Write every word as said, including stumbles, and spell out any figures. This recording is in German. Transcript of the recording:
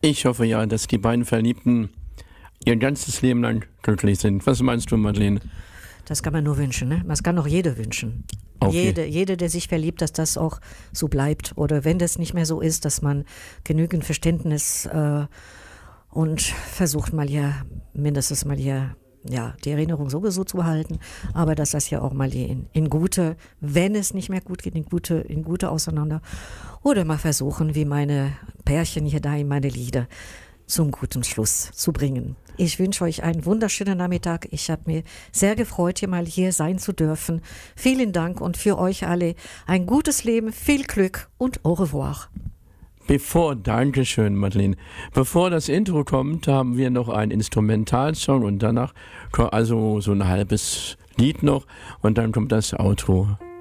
Ich hoffe ja, dass die beiden Verliebten ihr ganzes Leben lang glücklich sind. Was meinst du, Madeleine? Das kann man nur wünschen, ne? Das kann auch jeder wünschen. Okay. Jede, jede, der sich verliebt, dass das auch so bleibt. Oder wenn das nicht mehr so ist, dass man genügend Verständnis äh, und versucht mal hier, mindestens mal hier, ja, die Erinnerung sowieso zu behalten, aber dass das ja auch mal in, in gute, wenn es nicht mehr gut geht, in gute, in gute auseinander. Oder mal versuchen, wie meine Pärchen hier da in meine Lieder zum guten Schluss zu bringen. Ich wünsche euch einen wunderschönen Nachmittag. Ich habe mir sehr gefreut, hier mal hier sein zu dürfen. Vielen Dank und für euch alle ein gutes Leben, viel Glück und au revoir. Bevor, Dankeschön, Madeleine. Bevor das Intro kommt, haben wir noch einen Instrumentalsong und danach, also so ein halbes Lied noch und dann kommt das Outro.